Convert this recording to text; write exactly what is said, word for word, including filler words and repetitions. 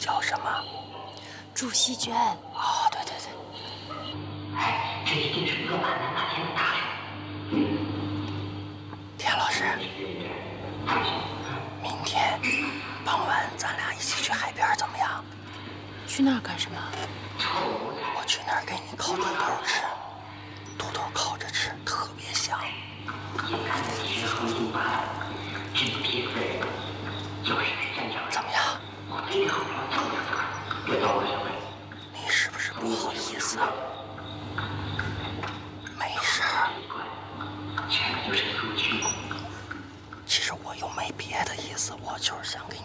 叫什么？ 祝希娟。 哦，对对对。 哎，这一定是鄂版南大天的大事。 田老师，明天傍晚咱俩一起去海边怎么样？ 去那儿干什么？ 我去那儿给你烤土豆吃，土豆烤着吃特别香。怎么样？你是不是不好意思啊？没事儿。其实我又没别的意思，我就是想给